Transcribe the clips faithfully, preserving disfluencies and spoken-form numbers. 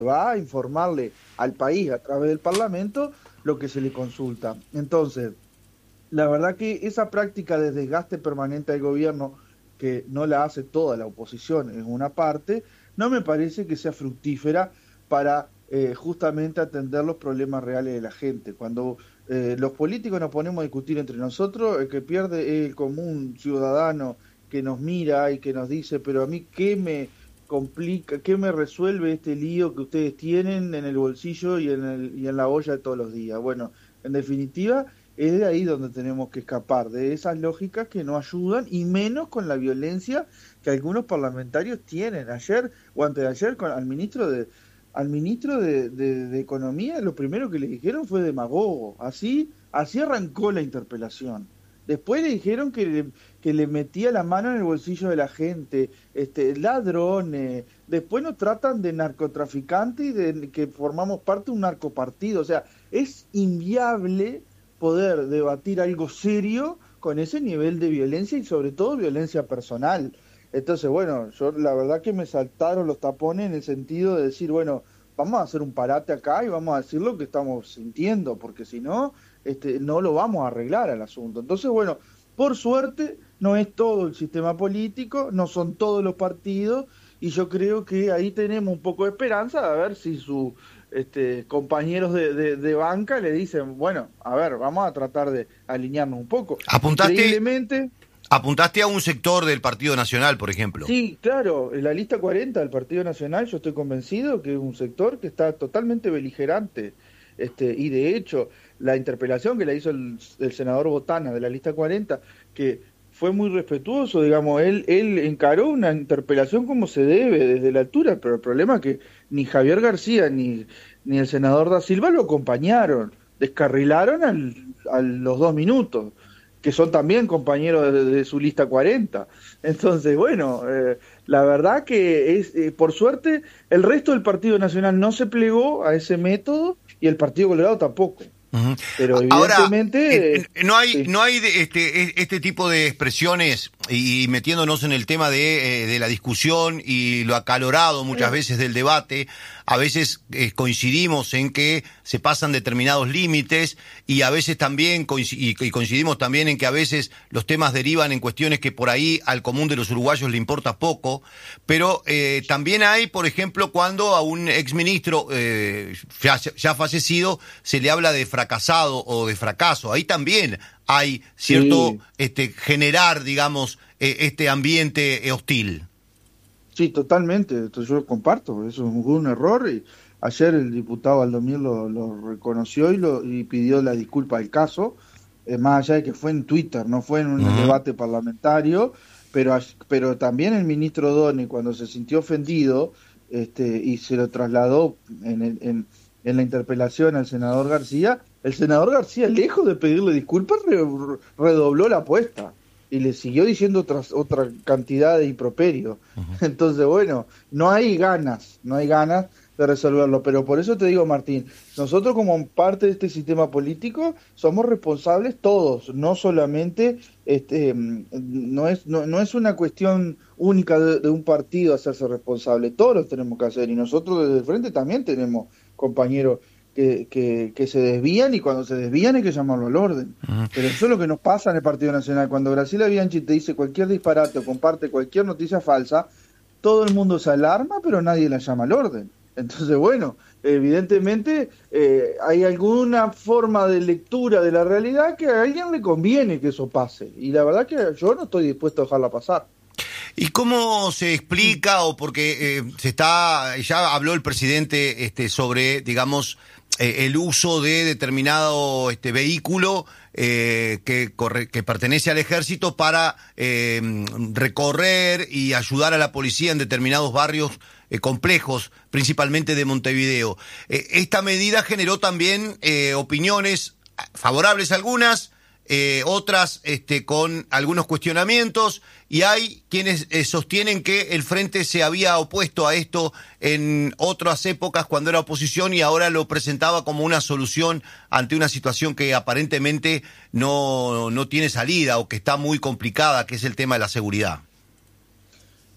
va a informarle al país a través del Parlamento lo que se le consulta. Entonces, la verdad que esa práctica de desgaste permanente del gobierno, que no la hace toda la oposición, es una parte, no me parece que sea fructífera para eh, justamente atender los problemas reales de la gente. Cuando eh, los políticos nos ponemos a discutir entre nosotros, el que pierde es el común ciudadano que nos mira y que nos dice, pero a mí qué me complica, qué me resuelve este lío que ustedes tienen en el bolsillo y en, el, y en la olla de todos los días. Bueno, en definitiva, es de ahí donde tenemos que escapar, de esas lógicas que no ayudan, y menos con la violencia que algunos parlamentarios tienen. Ayer o antes de ayer, con, al ministro de al ministro de, de, de Economía, lo primero que le dijeron fue demagogo. Así, así arrancó la interpelación. Después le dijeron que le, que le metía la mano en el bolsillo de la gente, este, ladrones. Después nos tratan de narcotraficantes y de que formamos parte de un narcopartido. O sea, es inviable poder debatir algo serio con ese nivel de violencia y sobre todo violencia personal. Entonces, bueno, yo la verdad que me saltaron los tapones en el sentido de decir, bueno, vamos a hacer un parate acá y vamos a decir lo que estamos sintiendo, porque si no, este, no lo vamos a arreglar al asunto. Entonces, bueno, por suerte no es todo el sistema político, no son todos los partidos, y yo creo que ahí tenemos un poco de esperanza de ver si sus este, compañeros de, de, de banca le dicen, bueno, a ver, vamos a tratar de alinearnos un poco. Apuntaste... Increíblemente... Apuntaste a un sector del Partido Nacional, por ejemplo. Sí, claro, en la lista cuarenta del Partido Nacional yo estoy convencido que es un sector que está totalmente beligerante. Este, y de hecho, la interpelación que le hizo el, el senador Botana de la lista cuarenta, que fue muy respetuoso, digamos, él, él encaró una interpelación como se debe, desde la altura, pero el problema es que ni Javier García ni, ni el senador Da Silva lo acompañaron, descarrilaron al, a los dos minutos, que son también compañeros de, de su lista cuarenta. Entonces, bueno, eh, la verdad que es, eh, por suerte, el resto del Partido Nacional no se plegó a ese método y el Partido Colorado tampoco. Uh-huh. Pero evidentemente... Ahora, eh, eh, no hay, sí. no hay este, este tipo de expresiones, y, y metiéndonos en el tema de, eh, de la discusión y lo acalorado muchas sí. veces del debate, a veces eh, coincidimos en que se pasan determinados límites, y a veces también coinc- y coincidimos también en que a veces los temas derivan en cuestiones que por ahí al común de los uruguayos le importa poco, pero eh, también hay, por ejemplo, cuando a un exministro eh, ya, ya fallecido se le habla de fracasado o de fracaso. Ahí también hay cierto sí. este generar, digamos, eh, este ambiente eh, hostil. Sí, totalmente, entonces yo lo comparto, eso fue un error, y ayer el diputado Valdomir lo, lo reconoció y, lo, y pidió la disculpa del caso, eh, más allá de que fue en Twitter, no fue en un uh-huh. debate parlamentario, pero, pero también el ministro Doni, cuando se sintió ofendido este, y se lo trasladó en, el, en, en la interpelación al senador García, el senador García, lejos de pedirle disculpas, re, redobló la apuesta y le siguió diciendo otras, otra cantidad de improperios. Uh-huh. Entonces, bueno, no hay ganas, no hay ganas de resolverlo. Pero por eso te digo, Martín, nosotros como parte de este sistema político somos responsables todos, no solamente, este, no es, no, no es una cuestión única de, de un partido hacerse responsable, todos lo tenemos que hacer, y nosotros desde el frente también tenemos compañeros Que, que, que se desvían, y cuando se desvían hay que llamarlo al orden. Uh-huh. Pero eso es lo que nos pasa en el Partido Nacional. Cuando Graciela Bianchi te dice cualquier disparate o comparte cualquier noticia falsa, todo el mundo se alarma, pero nadie la llama al orden. Entonces, bueno, evidentemente eh, hay alguna forma de lectura de la realidad que a alguien le conviene que eso pase. Y la verdad que yo no estoy dispuesto a dejarla pasar. ¿Y cómo se explica, o porque eh, se está, ya habló el presidente este, sobre, digamos, eh, el uso de determinado este, vehículo eh, que, corre, que pertenece al ejército para eh, recorrer y ayudar a la policía en determinados barrios eh, complejos, principalmente de Montevideo? Eh, esta medida generó también eh, opiniones favorables algunas, Eh, otras este, con algunos cuestionamientos, y hay quienes eh, sostienen que el Frente se había opuesto a esto en otras épocas cuando era oposición, y ahora lo presentaba como una solución ante una situación que aparentemente no, no tiene salida o que está muy complicada, que es el tema de la seguridad.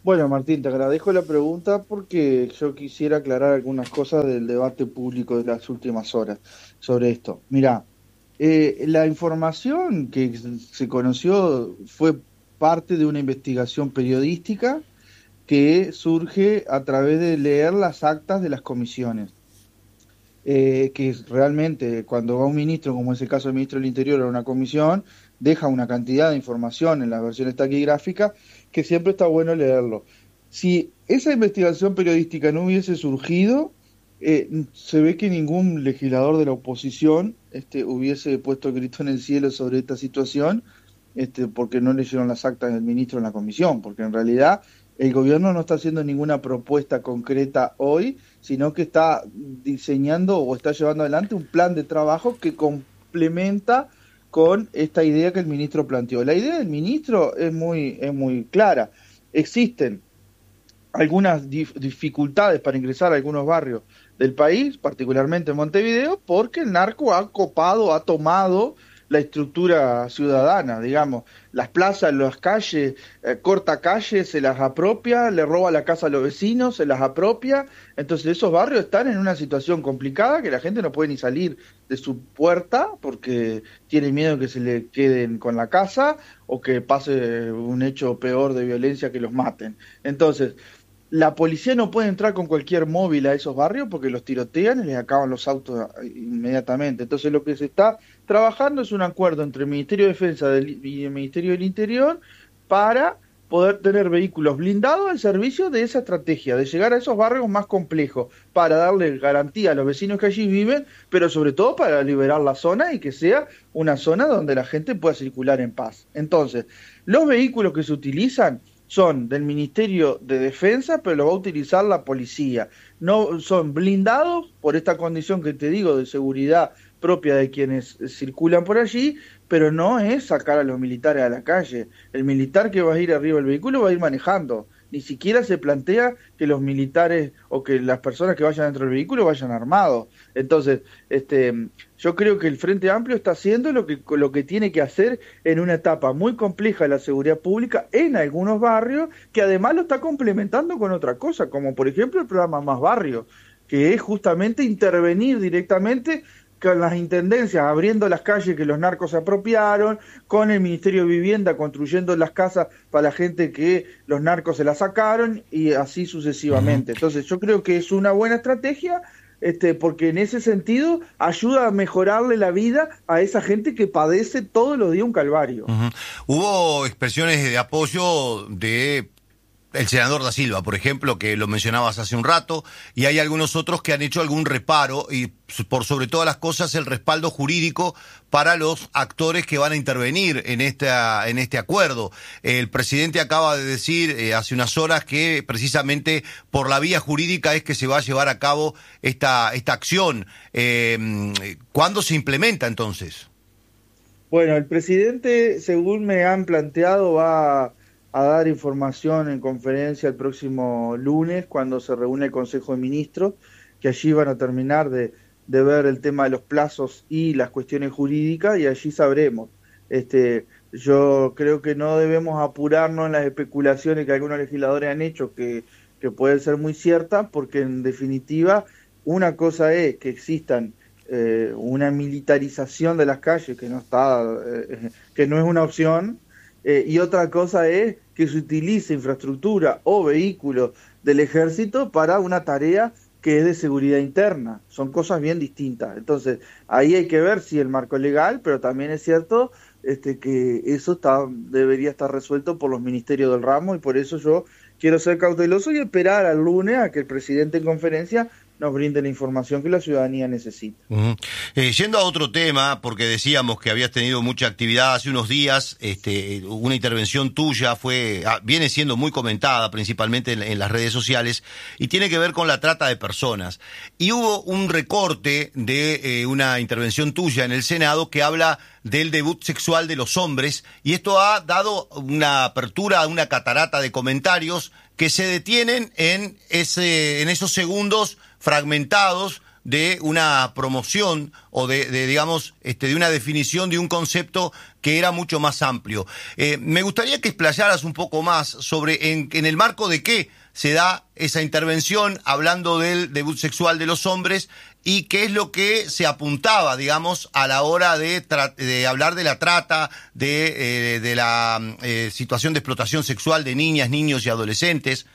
Bueno, Martín, te agradezco la pregunta porque yo quisiera aclarar algunas cosas del debate público de las últimas horas sobre esto. Mirá, eh, la información que se conoció fue parte de una investigación periodística que surge a través de leer las actas de las comisiones. Eh, que realmente cuando va un ministro, como es el caso del ministro del Interior, a una comisión, deja una cantidad de información en las versiones taquigráficas que siempre está bueno leerlo. Si esa investigación periodística no hubiese surgido, eh, se ve que ningún legislador de la oposición este, hubiese puesto el grito en el cielo sobre esta situación, este, porque no leyeron las actas del ministro en la comisión, porque en realidad el gobierno no está haciendo ninguna propuesta concreta hoy, sino que está diseñando o está llevando adelante un plan de trabajo que complementa con esta idea que el ministro planteó. La idea del ministro es muy, es muy clara. Existen algunas dif- dificultades para ingresar a algunos barrios del país, particularmente en Montevideo, porque el narco ha copado, ha tomado la estructura ciudadana, digamos, las plazas, las calles, eh, corta calles, se las apropia, le roba la casa a los vecinos, se las apropia, entonces esos barrios están en una situación complicada que la gente no puede ni salir de su puerta porque tiene miedo que se le queden con la casa o que pase un hecho peor de violencia que los maten. Entonces, la policía no puede entrar con cualquier móvil a esos barrios porque los tirotean y les acaban los autos inmediatamente. Entonces lo que se está trabajando es un acuerdo entre el Ministerio de Defensa y el Ministerio del Interior para poder tener vehículos blindados al servicio de esa estrategia, de llegar a esos barrios más complejos, para darle garantía a los vecinos que allí viven, pero sobre todo para liberar la zona y que sea una zona donde la gente pueda circular en paz. Entonces, los vehículos que se utilizan son del Ministerio de Defensa, pero lo va a utilizar la policía. No son blindados por esta condición que te digo de seguridad propia de quienes circulan por allí, pero no es sacar a los militares a la calle. El militar que va a ir arriba del vehículo va a ir manejando. Ni siquiera se plantea que los militares o que las personas que vayan dentro del vehículo vayan armados. Entonces, este, yo creo que el Frente Amplio está haciendo lo que, lo que tiene que hacer en una etapa muy compleja de la seguridad pública en algunos barrios, que además lo está complementando con otra cosa, como por ejemplo el programa Más Barrio, que es justamente intervenir directamente con las intendencias abriendo las calles que los narcos se apropiaron, con el Ministerio de Vivienda construyendo las casas para la gente que los narcos se las sacaron y así sucesivamente. Entonces yo creo que es una buena estrategia, este, porque en ese sentido ayuda a mejorarle la vida a esa gente que padece todos los días un calvario. Uh-huh. Hubo expresiones de apoyo de el senador Da Silva, por ejemplo, que lo mencionabas hace un rato, y hay algunos otros que han hecho algún reparo, y por sobre todas las cosas el respaldo jurídico para los actores que van a intervenir en esta, en este acuerdo. El presidente acaba de decir eh, hace unas horas que precisamente por la vía jurídica es que se va a llevar a cabo esta, esta acción. Eh, ¿Cuándo se implementa entonces? Bueno, el presidente, según me han planteado, va a a dar información en conferencia el próximo lunes cuando se reúne el Consejo de Ministros, que allí van a terminar de, de ver el tema de los plazos y las cuestiones jurídicas y allí sabremos. Este, yo creo que no debemos apurarnos en las especulaciones que algunos legisladores han hecho, que, que pueden ser muy ciertas, porque en definitiva una cosa es que existan eh, una militarización de las calles, que no está, eh, que no es una opción, Eh, y otra cosa es que se utilice infraestructura o vehículos del ejército para una tarea que es de seguridad interna. Son cosas bien distintas. Entonces, ahí hay que ver si el marco es legal, pero también es cierto este, que eso está, debería estar resuelto por los ministerios del ramo, y por eso yo quiero ser cauteloso y esperar al lunes a que el presidente en conferencia nos brinde la información que la ciudadanía necesita. Uh-huh. Eh, yendo a otro tema, porque decíamos que habías tenido mucha actividad hace unos días, este, una intervención tuya fue, ah, viene siendo muy comentada, principalmente en, en las redes sociales, y tiene que ver con la trata de personas. Y hubo un recorte de eh, una intervención tuya en el Senado que habla del debut sexual de los hombres, y esto ha dado una apertura a una catarata de comentarios que se detienen en ese, en esos segundos fragmentados de una promoción o de, de digamos, este, de una definición de un concepto que era mucho más amplio. Eh, me gustaría que explayaras un poco más sobre en, en el marco de qué se da esa intervención hablando del debut sexual de los hombres y qué es lo que se apuntaba, digamos, a la hora de, de hablar de la trata, de, eh, de la eh, situación de explotación sexual de niñas, niños y adolescentes.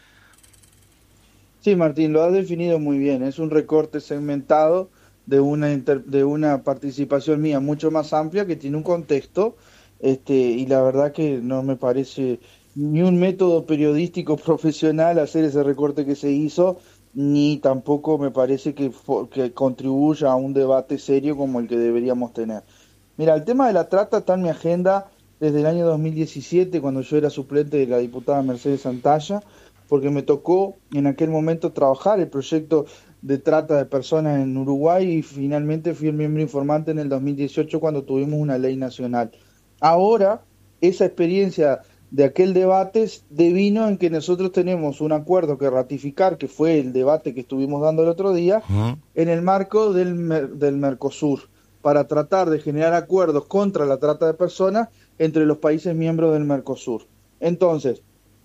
Sí, Martín, lo has definido muy bien. Es un recorte segmentado de una inter- de una participación mía mucho más amplia que tiene un contexto, este, y la verdad que no me parece ni un método periodístico profesional hacer ese recorte que se hizo, ni tampoco me parece que, fo- que contribuya a un debate serio como el que deberíamos tener. Mira, el tema de la trata está en mi agenda desde el año dos mil diecisiete, cuando yo era suplente de la diputada Mercedes Santalla, porque me tocó en aquel momento trabajar el proyecto de trata de personas en Uruguay y finalmente fui el miembro informante en el dos mil dieciocho cuando tuvimos una ley nacional. Ahora, esa experiencia de aquel debate devino en que nosotros tenemos un acuerdo que ratificar, que fue el debate que estuvimos dando el otro día, uh-huh. en el marco del, Mer- del Mercosur, para tratar de generar acuerdos contra la trata de personas entre los países miembros del Mercosur. Entonces,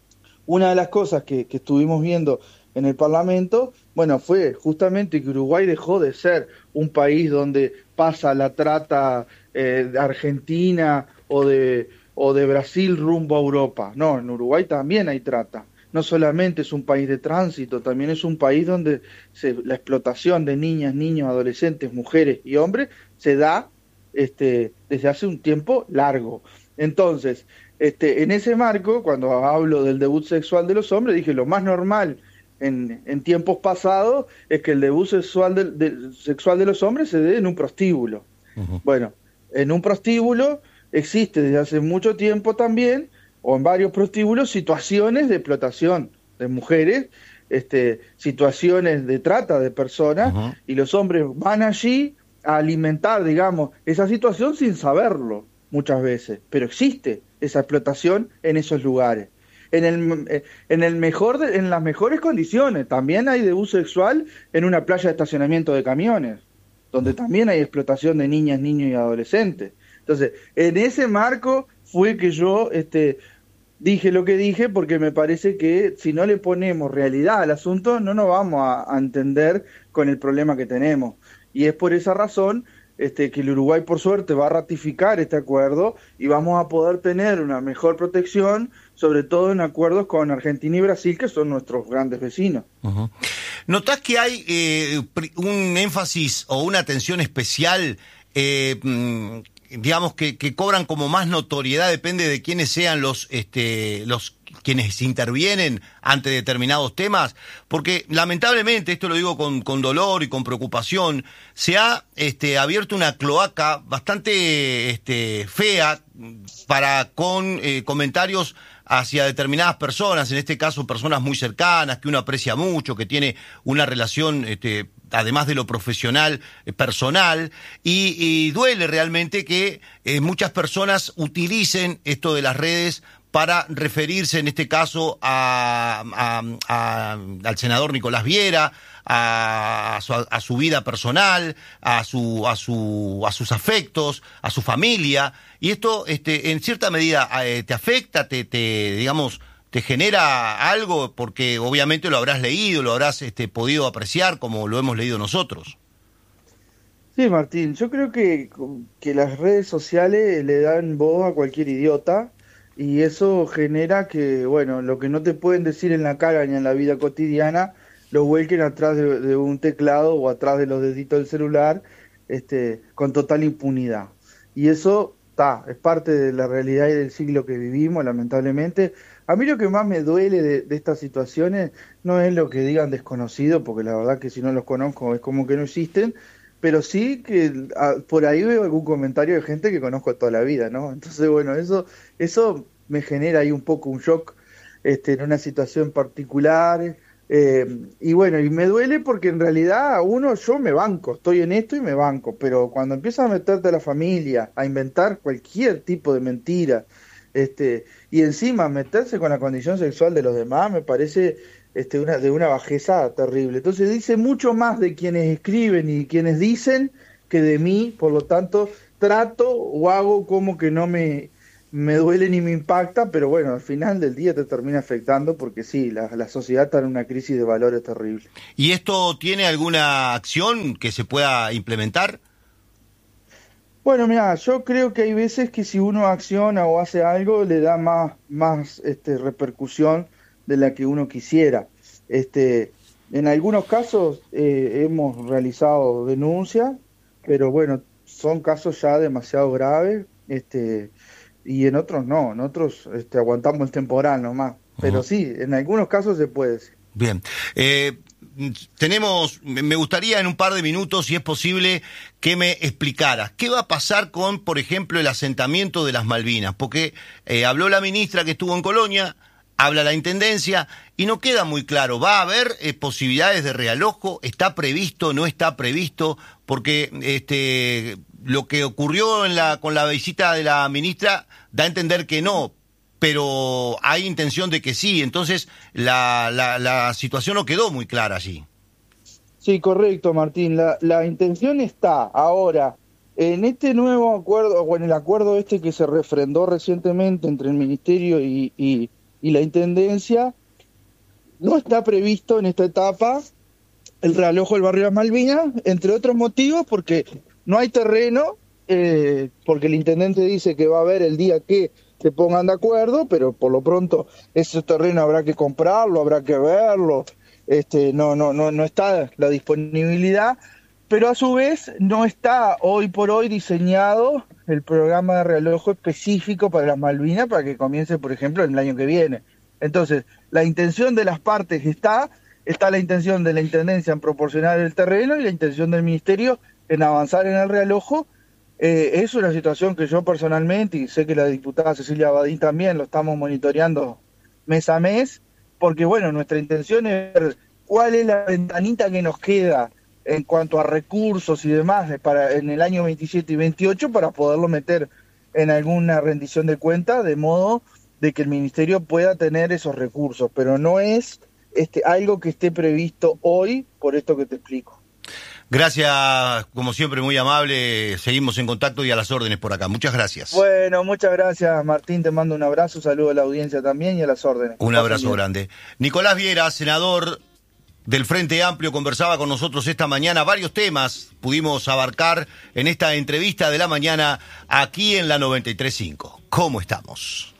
una de las cosas que, que estuvimos viendo en el Parlamento, bueno, fue justamente que Uruguay dejó de ser un país donde pasa la trata eh, de Argentina o de, o de Brasil rumbo a Europa. No, en Uruguay también hay trata. No solamente es un país de tránsito, también es un país donde se, la explotación de niñas, niños, adolescentes, mujeres y hombres se da este, desde hace un tiempo largo. Entonces, este, en ese marco, cuando hablo del debut sexual de los hombres, dije lo más normal en, en tiempos pasados es que el debut sexual de, de, sexual de los hombres se dé en un prostíbulo. Uh-huh. Bueno, en un prostíbulo existe desde hace mucho tiempo también, o en varios prostíbulos, situaciones de explotación de mujeres, este, situaciones de trata de personas, uh-huh. y los hombres van allí a alimentar, digamos, esa situación sin saberlo muchas veces, pero existe esa explotación en esos lugares. En el, en el mejor de, en las mejores condiciones. También hay debut sexual en una playa de estacionamiento de camiones, donde también hay explotación de niñas, niños y adolescentes. Entonces, en ese marco fue que yo este, dije lo que dije, porque me parece que si no le ponemos realidad al asunto, no nos vamos a, a entender con el problema que tenemos. Y es por esa razón Este, que el Uruguay, por suerte, va a ratificar este acuerdo y vamos a poder tener una mejor protección, sobre todo en acuerdos con Argentina y Brasil, que son nuestros grandes vecinos. Uh-huh. ¿Notás que hay eh, un énfasis o una atención especial, eh, digamos, que, que cobran como más notoriedad, depende de quiénes sean los, este, los quienes intervienen ante determinados temas? Porque lamentablemente, esto lo digo con, con dolor y con preocupación, se ha este, abierto una cloaca bastante este, fea para con eh, comentarios hacia determinadas personas, en este caso personas muy cercanas, que uno aprecia mucho, que tiene una relación, este, además de lo profesional, eh, personal, y, y duele realmente que eh, muchas personas utilicen esto de las redes para referirse, en este caso, a, a, a, al senador Nicolás Viera, a, a, su, a su vida personal, a, su, a, su, a sus afectos, a su familia. Y esto, este, en cierta medida, eh, te afecta, te, te, digamos, te genera algo, porque obviamente lo habrás leído, lo habrás este, podido apreciar como lo hemos leído nosotros. Sí, Martín, yo creo que, que las redes sociales le dan voz a cualquier idiota. Y eso genera que, bueno, lo que no te pueden decir en la cara ni en la vida cotidiana, lo vuelquen atrás de, de un teclado o atrás de los deditos del celular, este, con total impunidad. Y eso, está, es parte de la realidad y del siglo que vivimos, lamentablemente. A mí lo que más me duele de, de estas situaciones no es lo que digan desconocidos, porque la verdad que si no los conozco es como que no existen, pero sí que a, por ahí veo algún comentario de gente que conozco toda la vida, ¿no? Entonces, bueno, eso eso me genera ahí un poco un shock este, en una situación particular, eh, y bueno, y me duele porque en realidad uno, yo me banco, estoy en esto y me banco, pero cuando empiezas a meterte a la familia, a inventar cualquier tipo de mentira, este, y encima meterse con la condición sexual de los demás, me parece este, una, de una bajeza terrible. Entonces dice mucho más de quienes escriben y quienes dicen que de mí, por lo tanto, trato o hago como que no me, me duele ni me impacta, pero bueno, al final del día te termina afectando porque sí, la, la sociedad está en una crisis de valores terrible. ¿Y esto tiene alguna acción que se pueda implementar? Bueno, mira, yo creo que hay veces que si uno acciona o hace algo le da más, más este, repercusión de la que uno quisiera. Este, en algunos casos eh, hemos realizado denuncias, pero bueno, son casos ya demasiado graves, este, y en otros no, en otros este, aguantamos el temporal nomás. Pero Uh-huh. sí, en algunos casos se puede. Sí. Bien. Eh, tenemos, me gustaría en un par de minutos, si es posible, que me explicaras qué va a pasar con, por ejemplo, el asentamiento de las Malvinas, porque eh, habló la ministra que estuvo en Colonia, habla la Intendencia, y no queda muy claro, ¿va a haber eh, posibilidades de realojo? ¿Está previsto, no está previsto? Porque este, lo que ocurrió en la, con la visita de la ministra da a entender que no, pero hay intención de que sí, entonces la, la, la situación no quedó muy clara allí. Sí, correcto, Martín. La, la intención está ahora en este nuevo acuerdo, o en el acuerdo este que se refrendó recientemente entre el Ministerio y, y, y la Intendencia, no está previsto en esta etapa el realojo del barrio de las Malvinas, entre otros motivos porque no hay terreno, eh, porque el intendente dice que va a haber el día que se pongan de acuerdo, pero por lo pronto ese terreno habrá que comprarlo, habrá que verlo, este, no, no, no, no está la disponibilidad, pero a su vez no está hoy por hoy diseñado el programa de realojo específico para las Malvinas para que comience, por ejemplo, en el año que viene. Entonces, la intención de las partes está, está la intención de la Intendencia en proporcionar el terreno y la intención del Ministerio en avanzar en el realojo. Eh, es una situación que yo personalmente, y sé que la diputada Cecilia Badín también, lo estamos monitoreando mes a mes, porque bueno, nuestra intención es ver cuál es la ventanita que nos queda en cuanto a recursos y demás para en el año veintisiete y veintiocho para poderlo meter en alguna rendición de cuentas, de modo de que el Ministerio pueda tener esos recursos, pero no es este, algo que esté previsto hoy, por esto que te explico. Gracias, como siempre, muy amable. Seguimos en contacto y a las órdenes por acá. Muchas gracias. Bueno, muchas gracias, Martín. Te mando un abrazo, saludo a la audiencia también y a las órdenes. Un abrazo grande. Nicolás Viera, senador del Frente Amplio, conversaba con nosotros esta mañana. Varios temas pudimos abarcar en esta entrevista de la mañana aquí en la noventa y tres punto cinco. ¿Cómo estamos?